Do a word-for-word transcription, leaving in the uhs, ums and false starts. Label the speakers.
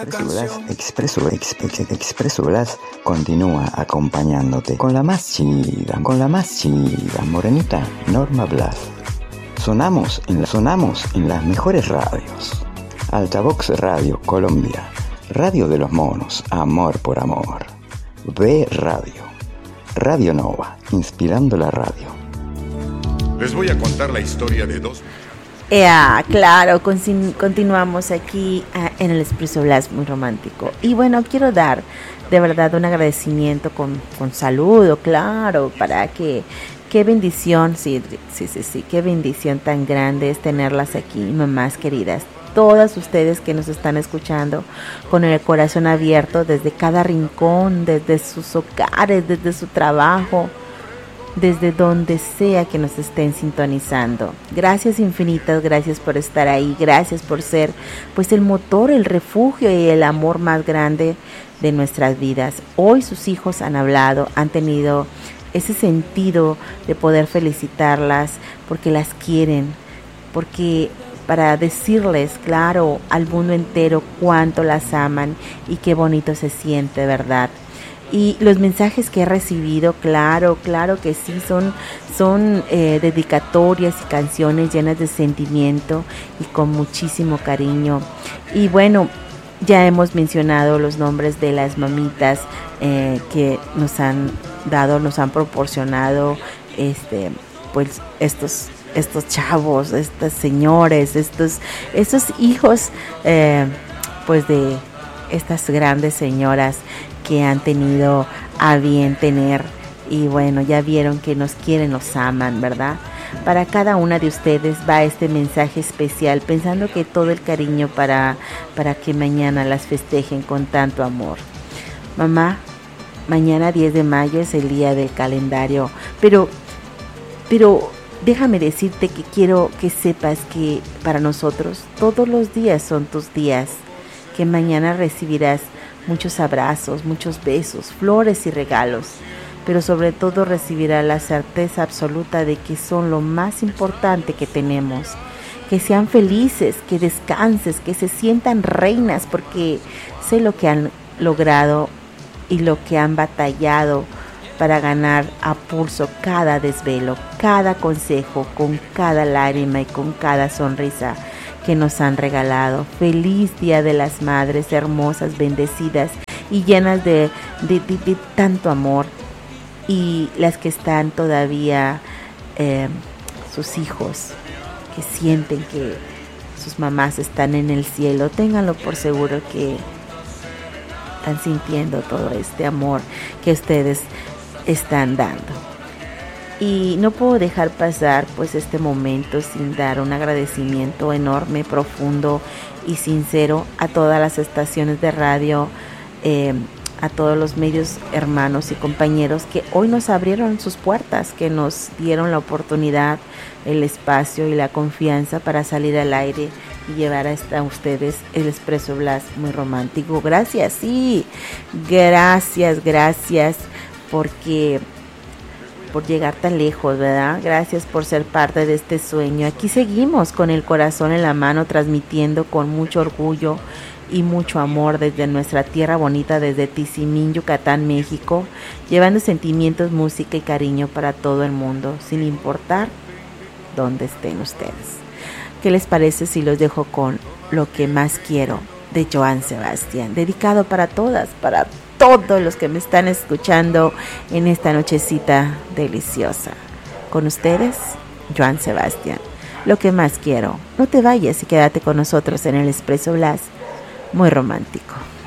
Speaker 1: Expreso Blas, Expreso, Ex- Ex- Expreso Blas continúa acompañándote con la más chida, con la más chida, morenita Norma Blas. Sonamos en, la, sonamos en las mejores radios. Altavox Radio Colombia, Radio de los Monos, Amor por Amor. B Radio, Radio Nova, inspirando la radio.
Speaker 2: Les voy a contar la historia de dos...
Speaker 3: Yeah, claro, con, continuamos aquí uh, en el Expreso Blas muy romántico. Y bueno, quiero dar de verdad un agradecimiento con, con saludo, claro, para que, qué bendición, sí, sí, sí, sí, qué bendición tan grande es tenerlas aquí, mamás queridas. Todas ustedes que nos están escuchando con el corazón abierto desde cada rincón, desde sus hogares, desde su trabajo, desde donde sea que nos estén sintonizando. Gracias infinitas, gracias por estar ahí, gracias por ser pues el motor, el refugio y el amor más grande de nuestras vidas. Hoy sus hijos han hablado, han tenido ese sentido de poder felicitarlas porque las quieren, porque para decirles, claro, al mundo entero cuánto las aman y qué bonito se siente, ¿verdad? Y los mensajes que he recibido, claro, claro que sí, son, son eh, dedicatorias y canciones llenas de sentimiento y con muchísimo cariño. Y bueno, ya hemos mencionado los nombres de las mamitas eh, que nos han dado, nos han proporcionado este, pues estos, estos chavos, estos señores, estos, estos hijos eh, pues de estas grandes señoras que han tenido a bien tener, y bueno, ya vieron que nos quieren, nos aman, ¿verdad? Para cada una de ustedes va este mensaje especial, pensando que todo el cariño para, para que mañana las festejen con tanto amor. Mamá, mañana diez de mayo es el día del calendario, pero, pero déjame decirte que quiero que sepas que para nosotros todos los días son tus días, que mañana recibirás muchos abrazos, muchos besos, flores y regalos, pero sobre todo recibirá la certeza absoluta de que son lo más importante que tenemos. Que sean felices, que descanses, que se sientan reinas, porque sé lo que han logrado y lo que han batallado para ganar a pulso cada desvelo, cada consejo, con cada lágrima y con cada sonrisa que nos han regalado. Feliz Día de las Madres, hermosas, bendecidas y llenas de, de, de, de tanto amor. Y las que están todavía, eh, sus hijos, que sienten que sus mamás están en el cielo, ténganlo por seguro que están sintiendo todo este amor que ustedes están dando. Y no puedo dejar pasar pues este momento sin dar un agradecimiento enorme, profundo y sincero a todas las estaciones de radio, eh, a todos los medios hermanos y compañeros que hoy nos abrieron sus puertas, que nos dieron la oportunidad, el espacio y la confianza para salir al aire y llevar hasta ustedes el Expreso Blas muy romántico. Gracias, sí, gracias, gracias, porque... por llegar tan lejos, ¿verdad? Gracias por ser parte de este sueño. Aquí seguimos con el corazón en la mano, transmitiendo con mucho orgullo y mucho amor desde nuestra tierra bonita, desde Tizimín, Yucatán, México, llevando sentimientos, música y cariño para todo el mundo, sin importar dónde estén ustedes. ¿Qué les parece si los dejo con Lo que más quiero, de Joan Sebastián, dedicado para todas, para todos los que me están escuchando en esta nochecita deliciosa? Con ustedes, Joan Sebastián, Lo que más quiero. No te vayas y quédate con nosotros en el Expreso Blas muy romántico.